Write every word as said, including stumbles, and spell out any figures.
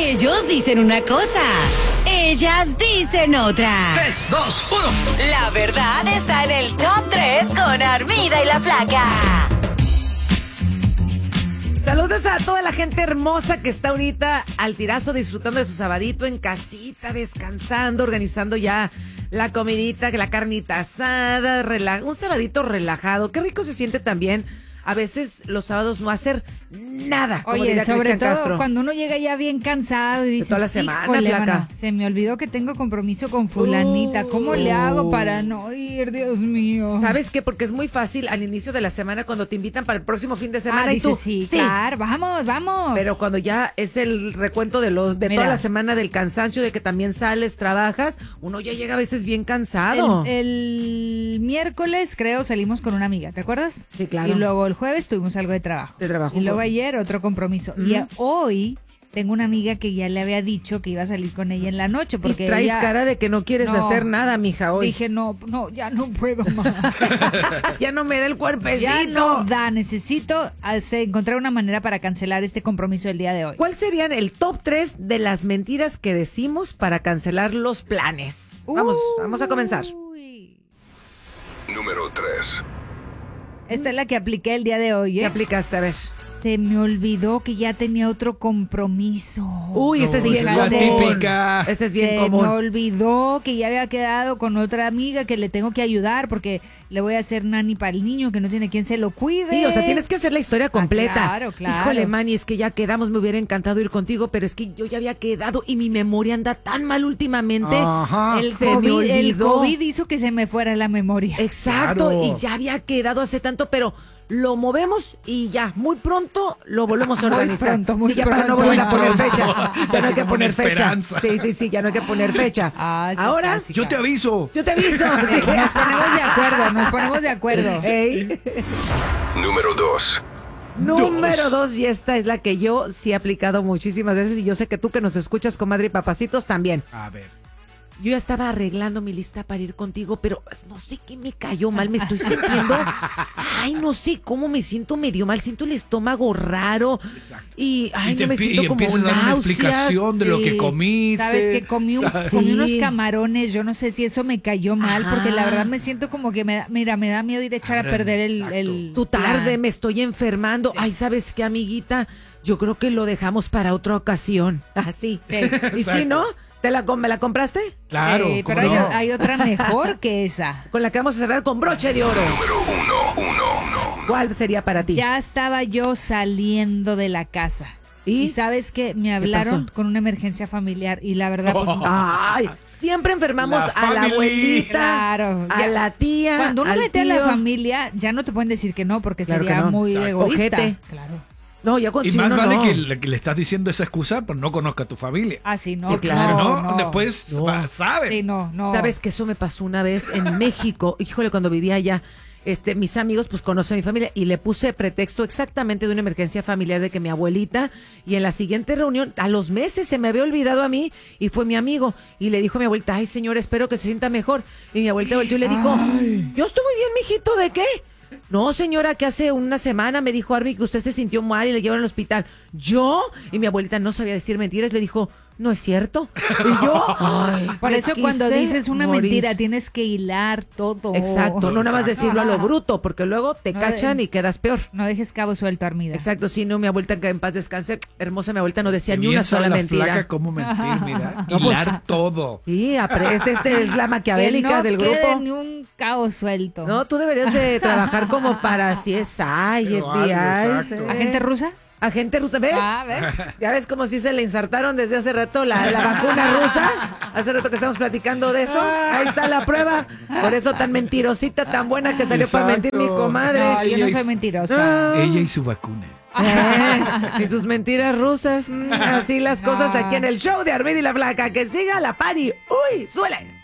Ellos dicen una cosa, ellas dicen otra. Tres, dos, uno. La verdad está en el top tres con Armida y la Flaca. Saludos a toda la gente hermosa que está ahorita al tirazo disfrutando de su sabadito en casita, descansando, organizando ya la comidita, la carnita asada, rela- un sabadito relajado. Qué rico se siente también a veces los sábados no hacer nada. Como Oye, diría sobre Cristian todo Castro. cuando uno llega ya bien cansado y dice, toda la semana, "Híjole, flaca". mano, se me olvidó que tengo compromiso con fulanita. ¿Cómo le hago para no ir, Dios mío? ¿Sabes qué? Porque es muy fácil al inicio de la semana cuando te invitan para el próximo fin de semana Ah, y dice, tú, sí, claro, vamos, vamos. Pero cuando ya es el recuento de los de Mira. toda la semana del cansancio, de que también sales, trabajas, uno ya llega a veces bien cansado. El, el miércoles, creo, salimos con una amiga, ¿te acuerdas? Sí, claro. Y luego el jueves tuvimos algo de trabajo. De trabajo. Y luego ayer otro compromiso. Ujú. Y hoy tengo una amiga que ya le había dicho que iba a salir con ella en la noche. Porque y traes ella- cara de que no quieres No. hacer nada, mija, hoy. Dije, no, no, ya no puedo más. Ya no me da el cuerpecito. Ya no da, necesito hacer- encontrar una manera para cancelar este compromiso del día de hoy. ¿Cuál serían el top tres de las mentiras que decimos para cancelar los planes? Vamos, vamos a comenzar. Uy. Número tres. Esta es la que apliqué el día de hoy, ¿Qué ¿eh? aplicaste? A ver. Se me olvidó que ya tenía otro compromiso. Uy, ese es No, bien la común. típica. Ese es bien Se común. me olvidó que ya había quedado con otra amiga que le tengo que ayudar porque le voy a hacer nani para el niño que no tiene quien se lo cuide. Sí, o sea, tienes que hacer la historia completa. claro, claro. Híjole, Manny, es que ya quedamos, me hubiera encantado ir contigo, pero es que yo ya había quedado y mi memoria anda tan mal últimamente. Ajá. El se me COVID, el olvidó. COVID hizo que se me fuera la memoria. Exacto, Claro. y ya había quedado hace tanto, pero lo movemos y ya, muy pronto lo volvemos a Muy organizar. pronto, muy sí, ya para no pronto. volver a poner fecha. Ya no hay Así que como poner una fecha. esperanza. Sí, sí, sí, ya no hay que poner fecha. Ah, sí, Ahora, sí, Yo te aviso. yo te aviso. Sí. Nos ponemos de acuerdo, nos ponemos de acuerdo. Ey. Número dos. Número dos, y esta es la que yo sí he aplicado muchísimas veces, y yo sé que tú que nos escuchas, comadre y papacitos, también. A ver. Yo ya estaba arreglando mi lista para ir contigo, pero no sé qué me cayó mal, me estoy sintiendo, ay, no sé cómo me siento medio mal, siento el estómago raro y ay, y te no me empie- siento y como empiezas a dar una náuseas. explicación de lo que Sí, comiste. Sabes que comí, un- ¿sabes? comí Sí. unos camarones, yo no sé si eso me cayó mal, Ajá. porque la verdad me siento como que me da, mira, me da miedo ir a echar a Ahora, perder el, exacto. el Tú tarde, plan. me estoy enfermando. Ay, ¿sabes qué, amiguita? Yo creo que lo dejamos para otra ocasión. Así. Sí. ¿Y si no? ¿Te la, com- ¿Me la compraste? Claro. Eh, ¿cómo pero hay, no? hay otra mejor que esa. Con la que vamos a cerrar con broche de oro. Número uno, uno, uno. ¿Cuál sería para ti? Ya estaba yo saliendo de la casa. ¿Y? Y, sabes que me hablaron pasó? con una emergencia familiar y la verdad, pues, Ay, siempre enfermamos La a la family. abuelita, Claro, a ya. la tía, cuando uno al mete a la tío. familia, ya no te pueden decir que no, porque Claro sería que no. muy Exacto. egoísta. Ojete. Claro. No, ya con Y sí, más uno vale no. que, le, que le estás diciendo esa excusa, pero no conozca a tu familia. Ah, sí, no, Sí, Porque claro. si no, no. después No. va- saben. Sí, no, no. ¿Sabes que eso me pasó una vez en México? Híjole, cuando vivía allá, este, mis amigos pues conocen a mi familia y le puse pretexto exactamente de una emergencia familiar de que mi abuelita, y en la siguiente reunión, a los meses se me había olvidado a mí y fue mi amigo y le dijo a mi abuelita, ay señor, espero que se sienta mejor. Y mi abuelita volteó y le dijo, yo estoy muy bien, mijito, ¿de qué? No, señora, que hace una semana me dijo Arby que usted se sintió mal y le llevaron al hospital. ¿Yo? Y mi abuelita no sabía decir mentiras, le dijo, no es cierto. Y yo, ay, Por me eso cuando quise dices una morir. mentira tienes que hilar todo. Exacto, no nada más decirlo a lo Ajá. bruto, porque luego te No, cachan eh, y quedas peor. No dejes cabo suelto, Armida. Exacto, sí, no, mi abuelita que en paz descanse, hermosa mi abuelita no decía Qué ni bien una sabe sola la mentira. flaca cómo mentir, mira. No, pues, Hilar todo. Sí, apre- este, este es la Que maquiavélica no del quede grupo. ni un cabo suelto. No, tú deberías de trabajar como para C S I, Pero F B I. algo, exacto. sí. ¿Agente rusa? Agente rusa, ¿ves? Ah, a ver. Ya ves como si se le insertaron desde hace rato la, la vacuna rusa. Hace rato que estamos platicando de eso. Ahí está la prueba. Por eso tan mentirosita, tan buena que salió para mentir mi Exacto. comadre. No, yo no Ella soy es- mentirosa. Ah. Ella y su vacuna. Eh, y sus mentiras rusas. Mm, así las cosas aquí en el show de Armida y la Flaca. Que siga la party. ¡Uy! ¡Suele!